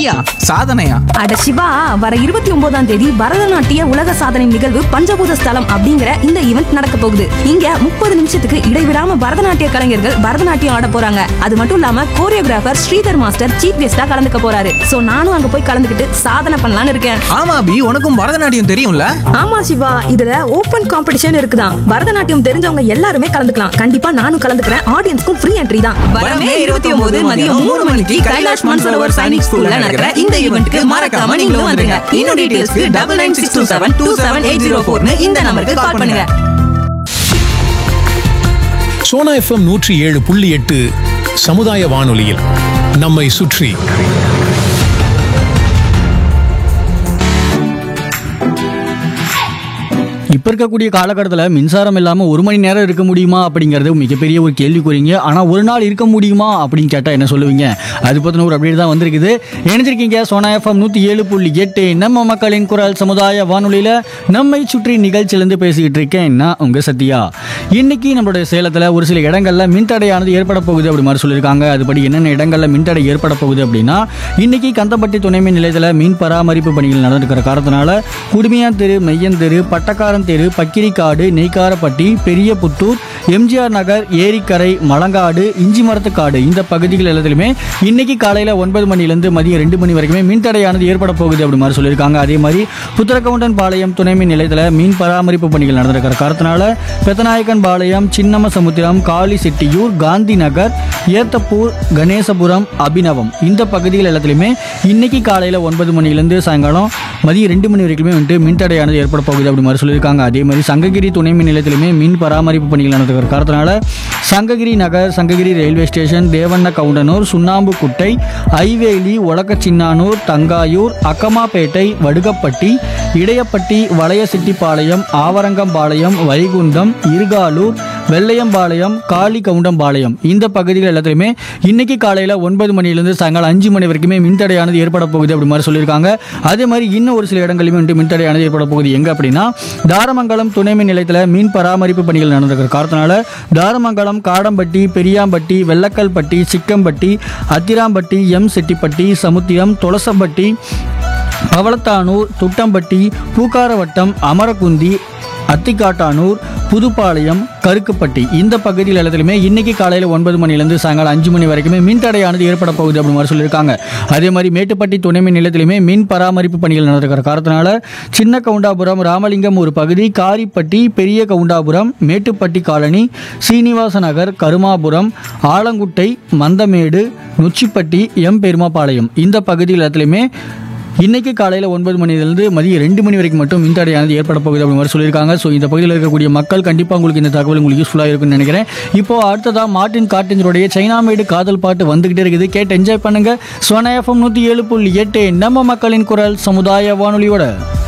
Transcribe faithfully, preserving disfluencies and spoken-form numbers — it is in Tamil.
நீயா? சாதனையா? அட சிவா, வர இருபத்தி ஒன்பதாம் தேதி பரதநாட்டிய உலக சாதனை நிகழ்வு பஞ்சபூத ஸ்தலம் அப்படிங்கிற இந்த ஈவெண்ட் நடக்க போகுது. இங்க முப்பது நிமிஷத்துக்கு இடைவிடாம பரதநாட்டிய கலைஞர்கள் பரதநாட்டியம் ஆட போறாங்க. அது மட்டும் இல்லாம கோரியோகிராஃபர் ஸ்ரீதர் மாஸ்டர் சீஃப் கெஸ்டா கலந்துக்க போறாரு. சோ நானும் அங்க போய் கலந்துக்கிட்டு சாதனை பண்ணலாம்னு இருக்கேன். ஆமா அபி, உனக்கும் பரதநாட்டியம் தெரியும்ல? ஆமா சிவா, இதுல ஓபன் காம்படிஷன் இருக்குதான். பரதநாட்டியம் தெரிஞ்சவங்க எல்லாருமே கலந்துக்கலாம். கண்டிப்பா நானும் கலந்துக்கிறேன். ஆடியன்ஸ்க்கும் ஃப்ரீ என்ட்ரி தான். வரமே இருபத்தி ஒன்பது மதியம் மூணு மணிக்கு கைலாஷ் மன்சரோவர் சைனிக் ஸ்கூல்ல நடக்கிற இந்த ஈவென்ட்க்கு மறக்காம நீங்களும் வந்துருங்க. இன்னும் டீடைல்ஸ்க்கு double nine six two seven two seven eight zero ஃபோர்னு இந்த நம்பருக்கு கால் பண்ணுங்க. சோனா எஃப்எம் நூற்றி ஏழு புள்ளி எட்டு சமுதாய வானொலியில் நம்மை சுற்றி. இப்போ இருக்கக்கூடிய காலகட்டத்தில் மின்சாரம் இல்லாமல் ஒரு மணி நேரம் இருக்க முடியுமா அப்படிங்கிறது மிகப்பெரிய ஒரு கேள்விக்குறீங்க. ஆனால் ஒரு நாள் இருக்க முடியுமா அப்படின்னு கேட்டால் என்ன சொல்லுவீங்க? அது பற்றின ஒரு அப்டேட் தான் வந்திருக்குது. இணைஞ்சிருக்கீங்க சோனா எஃப்எம் நூற்றி ஏழு புள்ளி எட்டு நம்ம மக்களின் குரல் சமுதாய வானொலியில் நம்மை சுற்றி நிகழ்ச்சியிலேருந்து பேசிக்கிட்டு இருக்கேன் நான் உங்கள் சத்யா. இன்னைக்கு நம்மளுடைய சேலத்தில் ஒரு சில இடங்களில் மின்தடையானது ஏற்பட போகுது அப்படி மாதிரி சொல்லியிருக்காங்க. அதுபடி என்னென்ன இடங்களில் மின்தடை ஏற்பட போகுது அப்படின்னா, இன்னைக்கு கந்தப்பட்டி துணை மின் நிலையத்தில் மீன் பராமரிப்பு பணிகள் நடந்திருக்கிற காரணத்தினால குடுமியான் தெரு, மெய்யன் தெரு, பட்டக்காரன் தெரு, பக்கிரிக்காடு, நெய்க்காரப்பட்டி, பெரிய புத்தூர், எம்ஜிஆர் நகர், ஏரிக்கரை, மலங்காடு, இஞ்சி மரத்துக்காடு இந்த பகுதிகள் எல்லாத்துலையுமே இன்னைக்கு காலையில் ஒன்பது மணிலேருந்து மதியம் ரெண்டு மணி வரைக்குமே மின்தடையானது ஏற்பட போகுது அப்படி மாதிரி சொல்லியிருக்காங்க. அதே மாதிரி புத்திரக்கவுண்டன் பாளையம் துணை மின் நிலையத்தில் மீன் பராமரிப்பு பணிகள் நடந்திருக்கிற காரணத்தினால பெத்தநாயக்கன் பாளையம், சின்னம சமுத்திரம், காளி செட்டியூர், காந்தி நகர், ஏத்தப்பூர், கணேசபுரம், அபிநவம் இந்த பகுதிகள் எல்லாத்துலையுமே இன்னைக்கு காலையில் ஒன்பது மணிலேருந்து சாயங்காலம் மதியம் ரெண்டு மணி வரைக்குமே வந்துட்டு மின்தடையானது ஏற்பட போகுது அப்படி மாதிரி சொல்லியிருக்காங்க. அதே மாதிரி சங்ககிரி துணை மின் நிலையத்திலுமே மின் பராமரிப்பு பணிகள் நடந்துக்கிற காரணத்தினால சங்ககிரி நகர், சங்ககிரி ரயில்வே ஸ்டேஷன், தேவண்ண கவுண்டனூர், சுண்ணாம்பு குட்டை, ஐவேலி, ஒலக்கச்சின்னானூர், தங்காயூர், அக்கமாப்பேட்டை, வடுகப்பட்டி, இடையப்பட்டி, வளையசிட்டிப்பாளையம், ஆவரங்கம்பாளையம், வைகுண்டம், இருகாலூர், வெள்ளையம்பாளையம், காளி கவுண்டம்பாளையம் இந்த பகுதிகள் எல்லாத்துலையுமே இன்னைக்கு காலையில் ஒன்பது மணிலேருந்து சாயங்காலம் அஞ்சு மணி வரைக்குமே மின்தடையானது ஏற்பட போகுது அப்படி மாதிரி சொல்லியிருக்காங்க. அதே மாதிரி இன்னும் ஒரு சில இடங்களிலுமே வந்துட்டு மின்தடையானது ஏற்பட போகுது. எங்க அப்படின்னா, தாரமங்கலம் துணை மின் நிலையத்தில் மீன் பராமரிப்பு பணிகள் நடந்திருக்கிற காரணத்தினால தாரமங்கலம், காடம்பட்டி, பெரியாம்பட்டி, வெள்ளக்கல்பட்டி, சிக்கம்பட்டி, அத்திராம்பட்டி, எம் செட்டிப்பட்டி, சமுத்திரம், தொலசம்பட்டி, பவளத்தானூர், துட்டம்பட்டி, பூக்காரவட்டம், அமரகுந்தி, அத்திக்காட்டானூர், புதுப்பாளையம், கருக்குப்பட்டி இந்த பகுதியில் எல்லாத்துலையுமே இன்னைக்கு காலையில் ஒன்பது மணிலேருந்து சாயங்காலம் அஞ்சு மணி வரைக்குமே மின்தடையானது ஏற்பட போகுது அப்படி மாதிரி சொல்லியிருக்காங்க. அதே மாதிரி மேட்டுப்பட்டி துணை மின் நிலையத்திலுமே மின் பராமரிப்பு பணிகள் நடந்திருக்கிற காரணத்தினால சின்ன கவுண்டாபுரம், ராமலிங்கம் ஒரு பகுதி, காரிப்பட்டி, பெரிய கவுண்டாபுரம், மேட்டுப்பட்டி காலனி, சீனிவாச நகர், கருமாபுரம், ஆலங்குட்டை, மந்தமேடு, நொச்சிப்பட்டி, எம் பெருமாபாளையம் இந்த பகுதியில் எல்லாத்துலையுமே இன்னைக்கு காலையில் ஒன்பது மணிலேருந்து மதியம் ரெண்டு மணி வரைக்கும் மட்டும் மின்தடையானது ஏற்பட போகுது அப்படி மாதிரி சொல்லியிருக்காங்க. ஸோ இந்த பகுதியில் இருக்கக்கூடிய மக்கள் கண்டிப்பாக உங்களுக்கு இந்த தகவல் உங்களுக்கு யூஸ்ஃபுல்லாக இருக்குன்னு நினைக்கிறேன். இப்போ அடுத்ததாக மார்ட்டின் கார்டின்ஸோடைய சைனா மேடு காதல் பாட்டு வந்துகிட்டே இருக்குது. கேட்டு என்ஜாய் பண்ணுங்க. சோனா எஃப்எம் நூற்றி ஏழு புள்ளி எட்டு நம்ம மக்களின் குரல் சமுதாய வானொலியோட.